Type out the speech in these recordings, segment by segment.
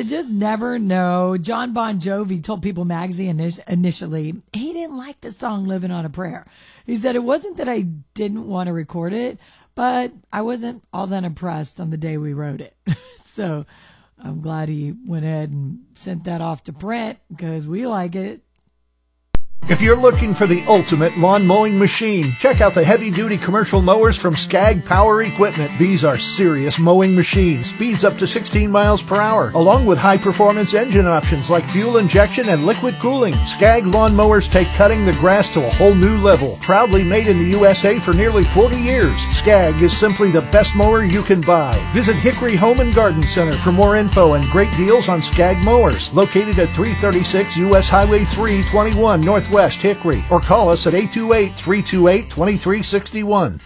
just never know. John Bon Jovi told People Magazine initially he didn't like the song Living on a Prayer. He said it wasn't that I didn't want to record it, but I wasn't all that impressed on the day we wrote it. So I'm glad he went ahead and sent that off to print because we like it. If you're looking for the ultimate lawn mowing machine, check out the heavy-duty commercial mowers from Skag Power Equipment. These are serious mowing machines, speeds up to 16 miles per hour, along with high-performance engine options like fuel injection and liquid cooling. Skag lawn mowers take cutting the grass to a whole new level. Proudly made in the USA for nearly 40 years, Skag is simply the best mower you can buy. Visit Hickory Home and Garden Center for more info and great deals on Skag mowers, located at 336 U.S. Highway 321 Northwest Hickory, or call us at 828-328-2361.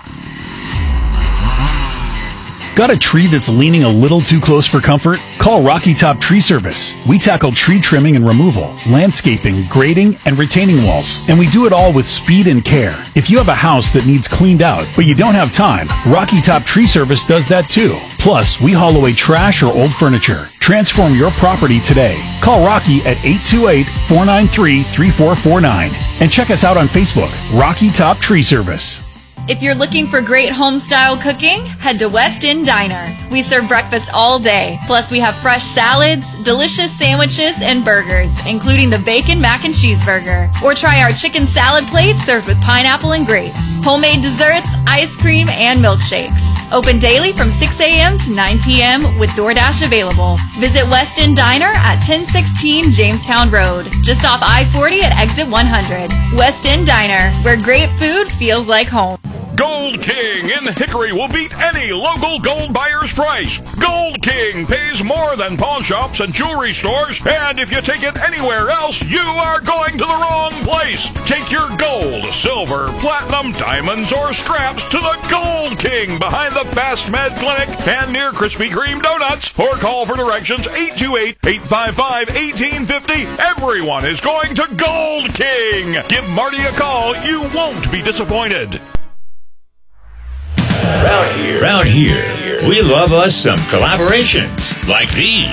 Got a tree that's leaning a little too close for comfort? Call Rocky Top Tree Service. We tackle tree trimming and removal, landscaping, grading, and retaining walls. And we do it all with speed and care. If you have a house that needs cleaned out, but you don't have time, Rocky Top Tree Service does that too. Plus, we haul away trash or old furniture. Transform your property today. Call Rocky at 828-493-3449. And check us out on Facebook, Rocky Top Tree Service. If you're looking for great home-style cooking, head to West End Diner. We serve breakfast all day. Plus, we have fresh salads, delicious sandwiches, and burgers, including the bacon mac and cheese burger. Or try our chicken salad plate served with pineapple and grapes, homemade desserts, ice cream, and milkshakes. Open daily from 6 a.m. to 9 p.m. with DoorDash available. Visit West End Diner at 1016 Jamestown Road, just off I-40 at exit 100. West End Diner, where great food feels like home. Gold King in Hickory will beat any local gold buyer's price. Gold King pays more than pawn shops and jewelry stores, and if you take it anywhere else, you are going to the wrong place. Take your gold, silver, platinum, diamonds, or scraps to the Gold King behind the Fast Med Clinic and near Krispy Kreme Donuts, or call for directions 828-855-1850. Everyone is going to Gold King. Give Marty a call. You won't be disappointed. Around here, we love us some collaborations like these.